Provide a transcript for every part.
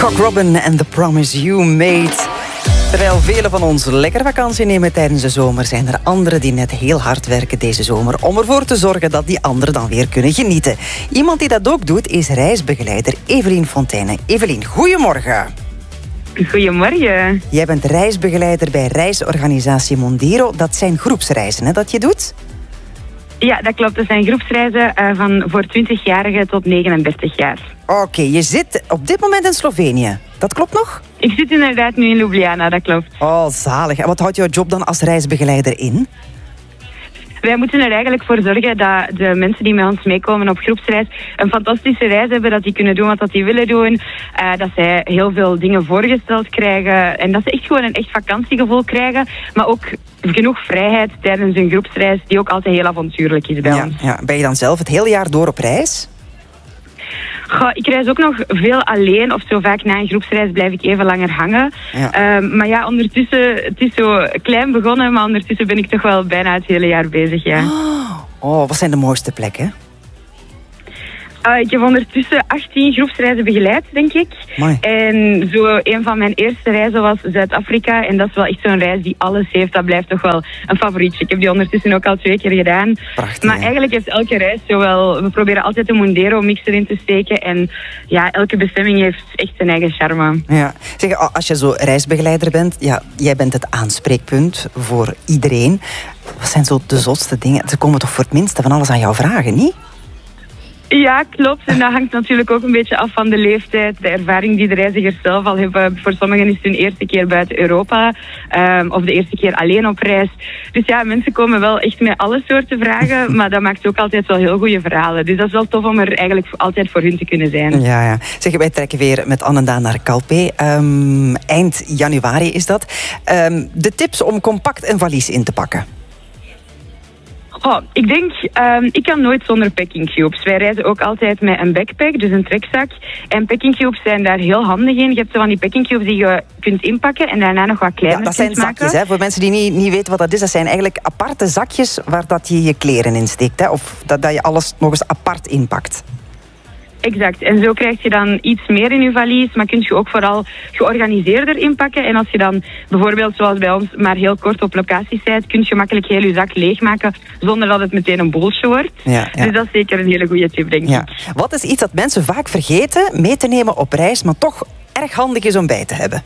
Cock Robin and The Promise You Made. Terwijl velen van ons lekker vakantie nemen tijdens de zomer, zijn er anderen die net heel hard werken deze zomer om ervoor te zorgen dat die anderen dan weer kunnen genieten. Iemand die dat ook doet is reisbegeleider Evelien Fontaine. Evelien, goedemorgen. Goedemorgen. Jij bent reisbegeleider bij reisorganisatie Mondero. Dat zijn groepsreizen, hè, dat je doet? Ja, dat klopt. Dat zijn groepsreizen van voor 20-jarigen tot 39 jaar. Oké, je zit op dit moment in Slovenië. Dat klopt nog? Ik zit inderdaad nu in Ljubljana, dat klopt. Oh, zalig. En wat houdt jouw job dan als reisbegeleider in? Wij moeten er eigenlijk voor zorgen dat de mensen die met ons meekomen op groepsreis een fantastische reis hebben, dat die kunnen doen wat die willen doen, dat zij heel veel dingen voorgesteld krijgen en dat ze echt gewoon een echt vakantiegevoel krijgen, maar ook genoeg vrijheid tijdens een groepsreis die ook altijd heel avontuurlijk is bij ons. Ja. Ben je dan zelf het hele jaar door op reis? Goh, ik reis ook nog veel alleen of zo vaak na een groepsreis blijf ik even langer hangen. Ja. Maar ja, ondertussen, het is zo klein begonnen, maar ondertussen ben ik toch wel bijna het hele jaar bezig, ja. Oh, wat zijn de mooiste plekken? Ik heb ondertussen 18 groepsreizen begeleid, denk ik. Mooi. En zo een van mijn eerste reizen was Zuid-Afrika. En dat is wel echt zo'n reis die alles heeft. Dat blijft toch wel een favorietje. Ik heb die ondertussen ook al 2 keer gedaan. Prachtig, maar eigenlijk heeft elke reis zowel... We proberen altijd een Mondero-mix erin te steken. En ja, elke bestemming heeft echt zijn eigen charme. Ja. Zeg, als je zo reisbegeleider bent, ja, jij bent het aanspreekpunt voor iedereen. Wat zijn zo de zotste dingen? Ze komen toch voor het minste van alles aan jou vragen, niet? Ja, klopt. En dat hangt natuurlijk ook een beetje af van de leeftijd, de ervaring die de reizigers zelf al hebben. Voor sommigen is het hun eerste keer buiten Europa of de eerste keer alleen op reis. Dus ja, mensen komen wel echt met alle soorten vragen, maar dat maakt ook altijd wel heel goede verhalen. Dus dat is wel tof om er eigenlijk altijd voor hun te kunnen zijn. Ja. Zeg, wij trekken weer met Anne en Daan naar Calpe. Eind januari is dat. De tips om compact een valies in te pakken. Oh, ik denk, ik kan nooit zonder packing cubes. Wij reizen ook altijd met een backpack, dus een trekzak. En packing cubes zijn daar heel handig in. Je hebt zo van die packing cubes die je kunt inpakken en daarna nog wat kleiner kunt maken. Ja, dat zijn zakjes, hè? Voor mensen die niet weten wat dat is. Dat zijn eigenlijk aparte zakjes waar dat je je kleren in steekt. Hè? Of dat je alles nog eens apart inpakt. Exact. En zo krijg je dan iets meer in je valies, maar kun je ook vooral georganiseerder inpakken. En als je dan bijvoorbeeld, zoals bij ons, maar heel kort op locatie bent, kun je makkelijk heel je zak leegmaken zonder dat het meteen een boeltje wordt. Ja. Dus dat is zeker een hele goede tip, denk ik. Wat is iets dat mensen vaak vergeten mee te nemen op reis, maar toch erg handig is om bij te hebben?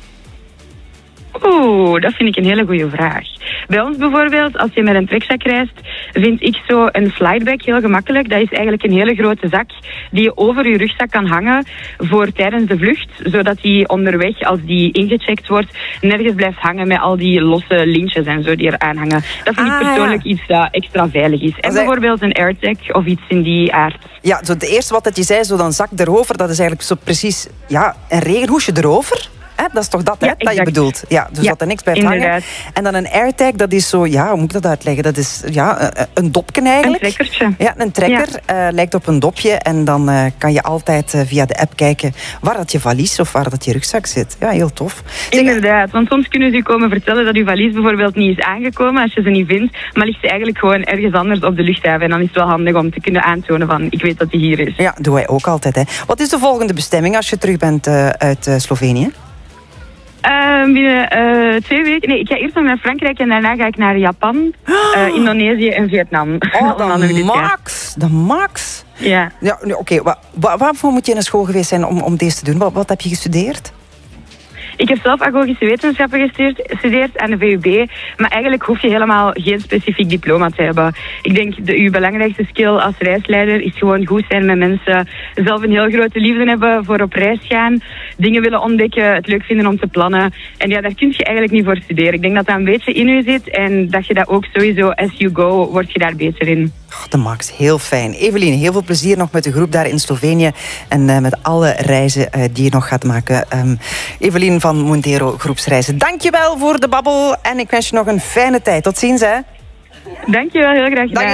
Oeh, dat vind ik een hele goede vraag. Bij ons bijvoorbeeld, als je met een trekzak reist, vind ik zo een flightbag heel gemakkelijk. Dat is eigenlijk een hele grote zak die je over je rugzak kan hangen voor tijdens de vlucht, zodat die onderweg, als die ingecheckt wordt, nergens blijft hangen met al die losse lintjes en zo die eraan hangen. Dat vind ik persoonlijk iets dat extra veilig is. En bijvoorbeeld een AirTag of iets in die aard. Ja, zo het eerste wat je zei, zo dan zak erover, dat is eigenlijk zo precies een regenhoesje erover. Dat is toch dat, hè, dat je bedoelt? Ja, dus dat er niks blijft hangen. En dan een AirTag, dat is zo, hoe moet ik dat uitleggen? Dat is een dopje eigenlijk. Een trekkertje. Ja, een trekker. Lijkt op een dopje. En dan kan je altijd via de app kijken waar dat je valies of waar dat je rugzak zit. Ja, heel tof. Inderdaad, want soms kunnen ze je komen vertellen dat je valies bijvoorbeeld niet is aangekomen als je ze niet vindt, maar ligt ze eigenlijk gewoon ergens anders op de luchthaven. En dan is het wel handig om te kunnen aantonen van, ik weet dat die hier is. Ja, doen wij ook altijd, hè. Wat is de volgende bestemming als je terug bent uit Slovenië? Binnen 2 weken. Nee, ik ga eerst nog naar Frankrijk en daarna ga ik naar Japan, Indonesië en Vietnam. Oh, de max. Ja. Oké. Waarvoor moet je naar school geweest zijn om deze te doen? Wat heb je gestudeerd? Ik heb zelf agogische wetenschappen gestudeerd aan de VUB, maar eigenlijk hoef je helemaal geen specifiek diploma te hebben. Ik denk, uw belangrijkste skill als reisleider is gewoon goed zijn met mensen, zelf een heel grote liefde hebben voor op reis gaan, dingen willen ontdekken, het leuk vinden om te plannen. En ja, daar kun je eigenlijk niet voor studeren. Ik denk dat dat een beetje in u zit en dat je dat ook sowieso, as you go, word je daar beter in. De max, heel fijn. Evelien, heel veel plezier nog met de groep daar in Slovenië en met alle reizen die je nog gaat maken. Evelien van Mondero Groepsreizen, dankjewel voor de babbel en ik wens je nog een fijne tijd. Tot ziens, hè. Dankjewel, heel graag gedaan.